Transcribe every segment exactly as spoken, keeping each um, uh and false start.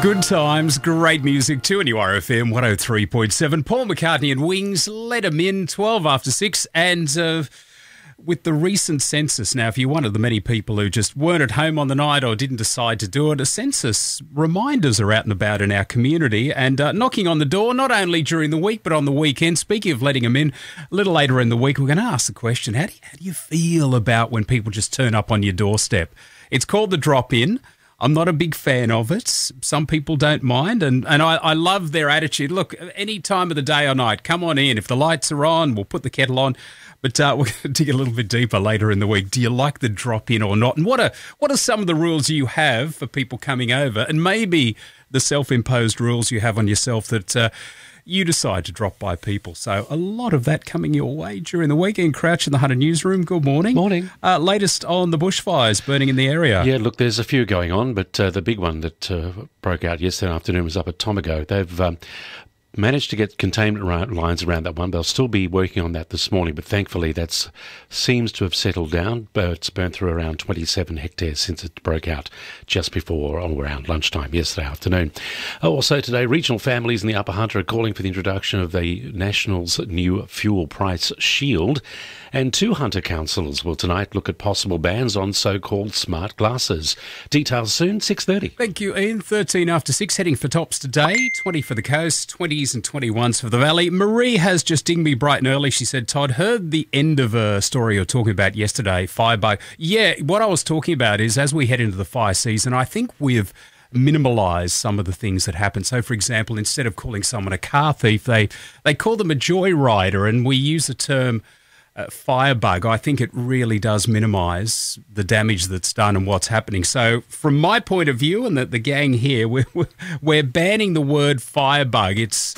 Good times, great music, two N U R F M one oh three point seven. Paul McCartney and Wings, let them in, twelve after six. And uh, with the recent census, now if you're one of the many people who just weren't at home on the night or didn't decide to do it, a census reminders are out and about in our community and uh, knocking on the door, not only during the week but on the weekend. Speaking of letting them in, a little later in the week, we're going to ask the question, how do you, how do you feel about when people just turn up on your doorstep? It's called the drop-in. I'm not a big fan of it. Some people don't mind, and, and I, I love their attitude. Look, any time of the day or night, come on in. If the lights are on, we'll put the kettle on. But uh, we're going to dig a little bit deeper later in the week. Do you like the drop-in or not? And what are, what are some of the rules you have for people coming over, and maybe the self-imposed rules you have on yourself that uh, you decide to drop by people? So a lot of that coming your way during the weekend. Crouch in the Hunter newsroom, good morning. Morning. Uh, latest on the bushfires burning in the area. Yeah, look, there's a few going on, but uh, the big one that uh, broke out yesterday afternoon was up at Tomago. They've um, managed to get containment lines around that one. They'll still be working on that this morning, but thankfully that seems to have settled down. It's burned through around twenty-seven hectares since it broke out just before or around lunchtime yesterday afternoon. Also today, regional families in the Upper Hunter are calling for the introduction of the National's new fuel price shield, and two Hunter councillors will tonight look at possible bans on so-called smart glasses. Details soon, six thirty. Thank you, Ian. thirteen after six, heading for tops today, twenty for the coast, twenties and twenty-ones for the valley. Marie has just dinged me bright and early. She said, Todd, heard the end of a story you were talking about yesterday, firebug. Yeah, what I was talking about is as we head into the fire season, I think we've minimalise some of the things that happen. So, for example, instead of calling someone a car thief, they, they call them a joyrider, and we use the term Uh, firebug. I think it really does minimise the damage that's done and what's happening. So from my point of view and the, the gang here, we're, we're banning the word firebug. It's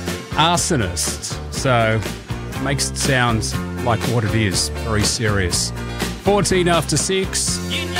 arsonist. So it makes it sound like what it is, very serious. fourteen after six.